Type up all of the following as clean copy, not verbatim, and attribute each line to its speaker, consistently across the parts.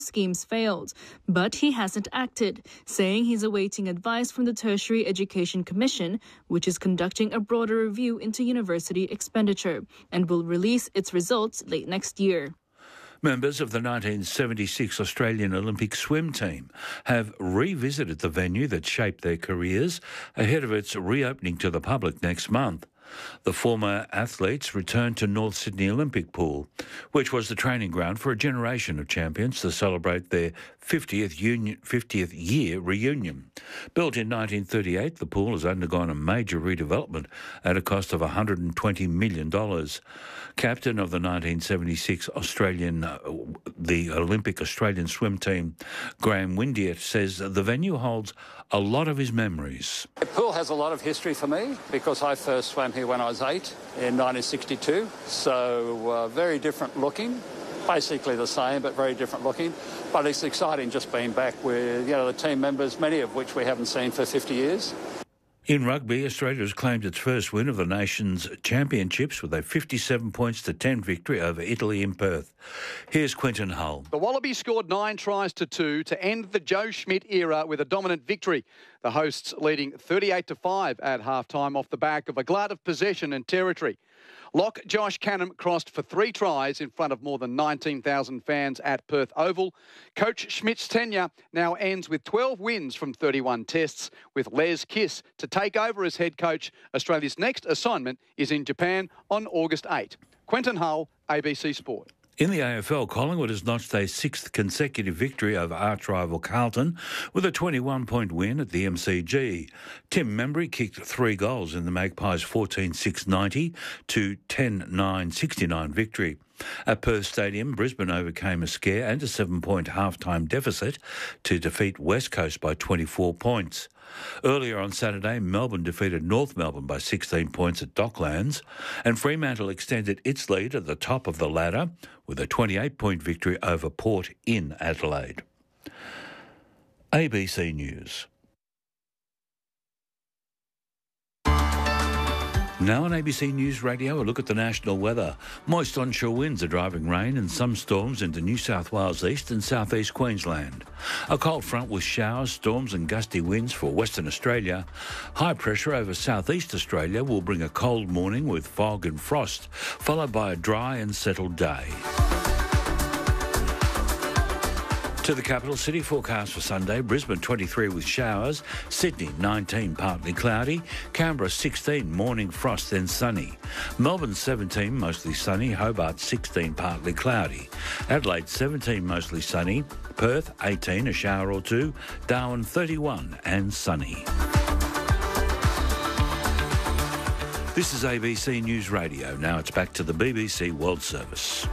Speaker 1: schemes failed, but he hasn't acted, saying he's awaiting advice from the Tertiary Education Commission, which is conducting a broader review into university expenditure and will release its results late next year.
Speaker 2: Members of the 1976 Australian Olympic swim team have revisited the venue that shaped their careers ahead of its reopening to the public next month. The former athletes returned to North Sydney Olympic Pool, which was the training ground for a generation of champions to celebrate their 50th year reunion. Built in 1938, the pool has undergone a major redevelopment at a cost of $120 million. Captain of the 1976 Olympic Australian swim team, Graham Windeatt, says the venue holds a lot of his memories.
Speaker 3: The pool has a lot of history for me because I first swam here when I was 8 in 1962, so very different looking. Basically the same, but very different looking. But it's exciting just being back with, the team members, many of which we haven't seen for 50 years.
Speaker 2: In rugby, Australia has claimed its first win of the nation's championships with a 57-10 victory over Italy in Perth. Here's Quinton Hull.
Speaker 4: The Wallabies scored 9 tries to 2 to end the Joe Schmidt era with a dominant victory. The hosts leading 38-5 at half-time off the back of a glut of possession and territory. Lock Josh Canham crossed for 3 tries in front of more than 19,000 fans at Perth Oval. Coach Schmidt's tenure now ends with 12 wins from 31 tests, with Les Kiss to take over as head coach. Australia's next assignment is in Japan on August 8. Quentin Hull, ABC Sport.
Speaker 2: In the AFL, Collingwood has notched a 6th consecutive victory over arch-rival Carlton with a 21-point win at the MCG. Tim Membry kicked 3 goals in the Magpies' 14-6-90 to 10-9-69 victory. At Perth Stadium, Brisbane overcame a scare and a 7-point half-time deficit to defeat West Coast by 24 points. Earlier on Saturday, Melbourne defeated North Melbourne by 16 points at Docklands, and Fremantle extended its lead at the top of the ladder with a 28-point victory over Port in Adelaide. ABC News. Now on ABC News Radio, a look at the national weather. Moist onshore winds are driving rain and some storms into New South Wales east and southeast Queensland. A cold front with showers, storms and gusty winds for Western Australia. High pressure over southeast Australia will bring a cold morning with fog and frost, followed by a dry and settled day. To the capital city, forecast for Sunday: Brisbane 23 with showers, Sydney 19 partly cloudy, Canberra 16 morning frost then sunny, Melbourne 17 mostly sunny, Hobart 16 partly cloudy, Adelaide 17 mostly sunny, Perth 18 a shower or two, Darwin 31 and sunny. This is ABC News Radio. Now it's back to the BBC World Service.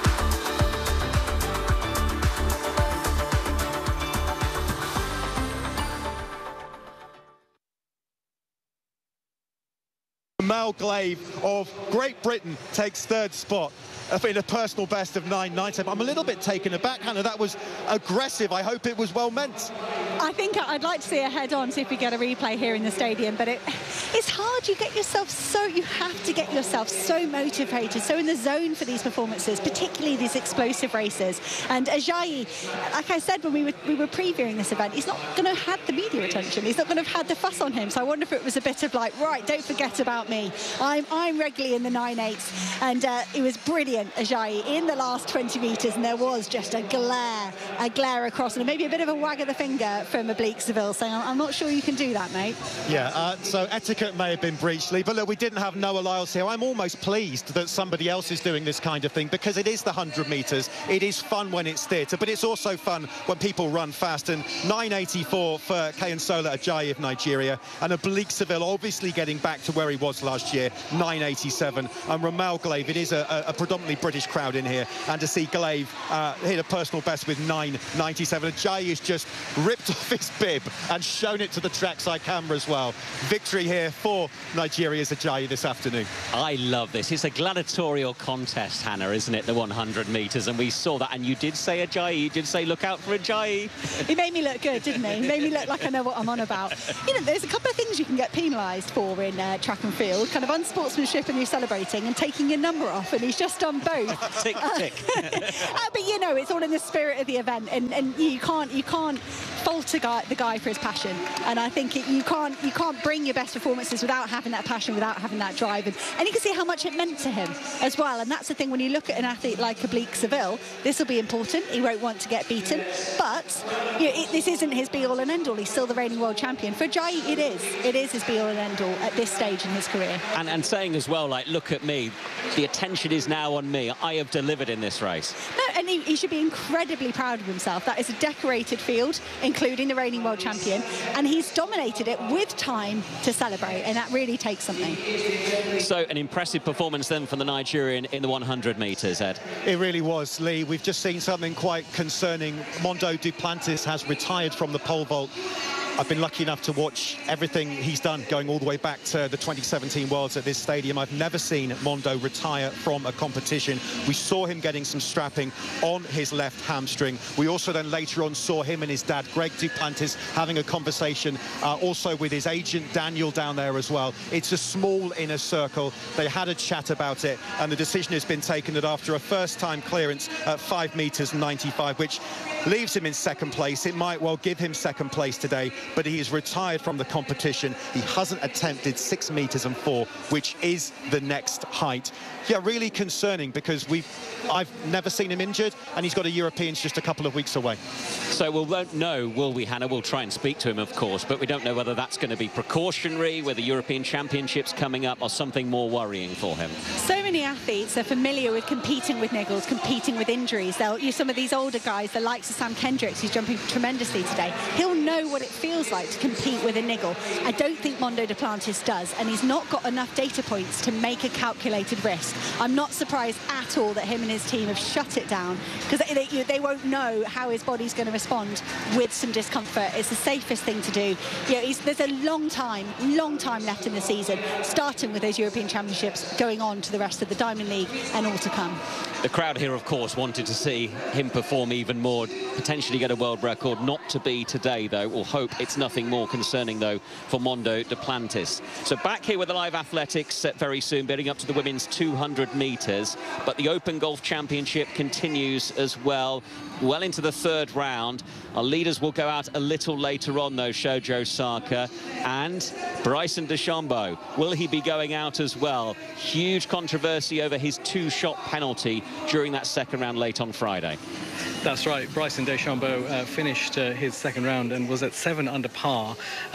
Speaker 5: Mal Glaive of Great Britain takes 3rd spot in a personal best of 9.97. I'm a little bit taken aback, Hannah. That was aggressive. I hope it was well meant.
Speaker 6: I think I'd like to see a head-on, see if we get a replay here in the stadium, but it's hard. You have to get yourself so motivated, so in the zone for these performances, particularly these explosive races. And Ajayi, like I said when we were previewing this event, he's not going to have had the media attention. He's not going to have had the fuss on him. So I wonder if it was a bit of like, right, don't forget about me. I'm regularly in the 9.8s, and it was brilliant, Ajayi, in the last 20 metres, and there was just a glare across, and maybe a bit of a wag of the finger from Oblique Seville saying, I'm not sure you can do that, mate.
Speaker 5: Yeah, so etiquette may have been breached, Lee, but look, we didn't have Noah Lyles here. I'm almost pleased that somebody else is doing this kind of thing, because it is the 100 metres. It is fun when it's theatre, but it's also fun when people run fast, and 9.84 for Kayonsola Ajayi of Nigeria, and Oblique Seville obviously getting back to where he was last year, 9.87. And Ramal Glaive, it is a predominantly British crowd in here, and to see Glaive hit a personal best with 9.97. Ajayi is just ripped off his bib and shown it to the trackside camera as well. Victory here for Nigeria's Ajayi this afternoon.
Speaker 7: I love this. It's a gladiatorial contest, Hannah, isn't it? The 100 metres, and we saw that. And you did say Ajayi. You did say look out for Ajayi.
Speaker 6: He made me look good, didn't he? He made me look like I know what I'm on about. You know, there's a couple of things you can get penalised for in track and field, kind of unsportsmanship and you're celebrating, and taking your number off, and he's just done both.
Speaker 7: Tick, tick.
Speaker 6: But you know, it's all in the spirit of the event, and you can't fault the guy for his passion. And I think you can't bring your best performances without having that passion, without having that drive, and you can see how much it meant to him as well. And that's the thing, when you look at an athlete like Oblique Seville, this will be important. He won't want to get beaten, but you know, this isn't his be-all and end-all. He's still the reigning world champion. For Ajayi, it is his be-all and end-all at this stage in his career.
Speaker 7: And saying as well, like, look at me, the attention is now on me. I have delivered in this race.
Speaker 6: No, and he should be incredibly proud of himself. That is a decorated field, including the reigning world champion, and he's dominated it with time to celebrate, and that really takes something.
Speaker 7: So an impressive performance then from the Nigerian in the 100 metres, Ed.
Speaker 5: It really was, Lee. We've just seen something quite concerning. Mondo Duplantis has retired from the pole vault. I've been lucky enough to watch everything he's done, going all the way back to the 2017 Worlds at this stadium. I've never seen Mondo retire from a competition. We saw him getting some strapping on his left hamstring. We also then later on saw him and his dad, Greg Duplantis, having a conversation also with his agent, Daniel, down there as well. It's a small inner circle. They had a chat about it, and the decision has been taken that after a first-time clearance at 5 metres 95, which leaves him in second place, it might well give him second place today, but he is retired from the competition. He hasn't attempted 6 metres and 4, which is the next height. Yeah, really concerning, because I've never seen him injured, and he's got a Europeans just a couple of weeks away.
Speaker 7: So we won't know, will we, Hannah? We'll try and speak to him, of course, but we don't know whether that's going to be precautionary, whether European Championships coming up, or something more worrying for him.
Speaker 6: So many athletes are familiar with competing with niggles, competing with injuries. Some of these older guys, the likes of Sam Kendricks, who's jumping tremendously today, he'll know what it feels like to compete with a niggle. I don't think Mondo Duplantis does, and he's not got enough data points to make a calculated risk. I'm not surprised at all that him and his team have shut it down, because they won't know how his body's going to respond with some discomfort. It's the safest thing to do. There's a long time left in the season, starting with those European Championships, going on to the rest of the Diamond League and all to come.
Speaker 7: The crowd here, of course, wanted to see him perform even more, potentially get a world record. Not to be today, though. We'll hope it's nothing more concerning, though, for Mondo Duplantis. So back here with the live athletics very soon, building up to the women's 200 metres. But the Open Golf Championship continues as well into the third round. Our leaders will go out a little later on, though, Shoujo Saka and Bryson DeChambeau. Will he be going out as well? Huge controversy over his 2-shot penalty during that second round late on Friday.
Speaker 8: That's right. Bryson DeChambeau finished his second round and was at 7 under par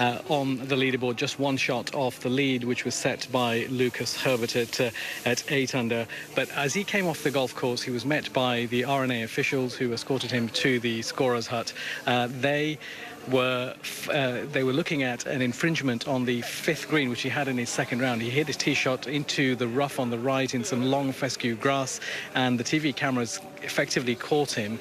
Speaker 8: on the leaderboard, just 1 shot off the lead, which was set by Lucas Herbert at 8 under. But as he came off the golf course, he was met by the R&A officials who escorted him to the scorer's hut. They were looking at an infringement on the 5th green, which he had in his second round. He hit his tee shot into the rough on the right in some long fescue grass, and the TV cameras effectively caught him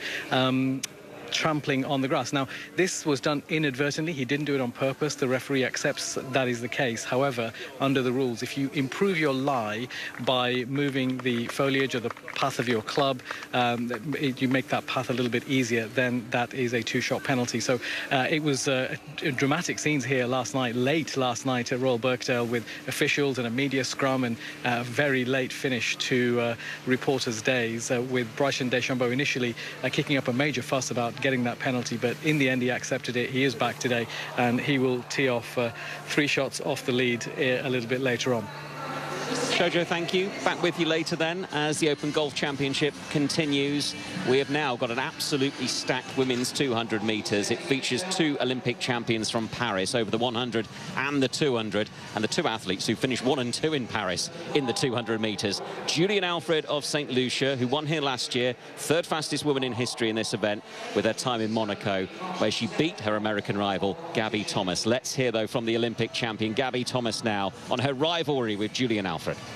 Speaker 8: trampling on the grass. Now, this was done inadvertently. He didn't do it on purpose. The referee accepts that is the case. However, under the rules, if you improve your lie by moving the foliage or the path of your club, you make that path a little bit easier, then that is a 2-shot penalty. So it was dramatic scenes here late last night at Royal Birkdale, with officials and a media scrum, and a very late finish to reporters' days, with Bryson DeChambeau initially kicking up a major fuss about getting that penalty, but in the end he accepted it. He is back today, and he will tee off 3 shots off the lead a little bit later on.
Speaker 7: Shoujo, thank you. Back with you later then as the Open Golf Championship continues. We have now got an absolutely stacked women's 200 metres. It features 2 Olympic champions from Paris over the 100 and the 200, and the 2 athletes who finished 1 and 2 in Paris in the 200 metres. Julian Alfred of St. Lucia, who won here last year, 3rd fastest woman in history in this event, with her time in Monaco, where she beat her American rival, Gabby Thomas. Let's hear, though, from the Olympic champion, Gabby Thomas, now on her rivalry with Julian Alfred.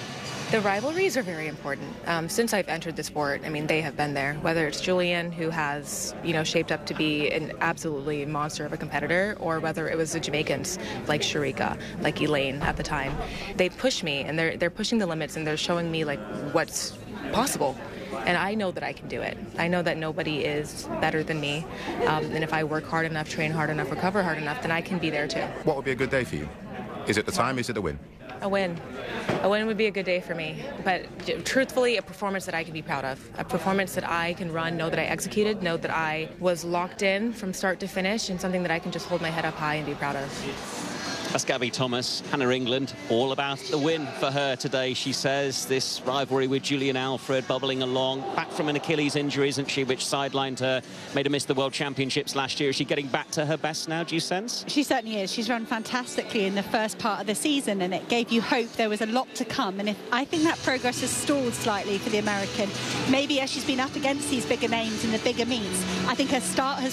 Speaker 9: The rivalries are very important. Since I've entered the sport, I mean, they have been there. Whether it's Julian, who has, shaped up to be an absolutely monster of a competitor, or whether it was the Jamaicans like Sharika, like Elaine at the time. They push me, and they're pushing the limits, and they're showing me like what's possible. And I know that I can do it. I know that nobody is better than me. And if I work hard enough, train hard enough, recover hard enough, then I can be there too.
Speaker 10: What would be a good day for you? Is it the time? Is it the win?
Speaker 9: A win. A win would be a good day for me. But truthfully, a performance that I can be proud of. A performance that I can run, know that I executed, know that I was locked in from start to finish, and something that I can just hold my head up high and be proud of.
Speaker 7: That's Gabby Thomas. Hannah England, all about the win for her today, she says. This rivalry with Julian Alfred bubbling along, back from an Achilles injury, isn't she, which sidelined her, made her miss the World Championships last year. Is she getting back to her best now, do you sense?
Speaker 6: She certainly is. She's run fantastically in the first part of the season, and it gave you hope there was a lot to come. And I think that progress has stalled slightly for the American. Maybe as she's been up against these bigger names in the bigger meets, I think her start has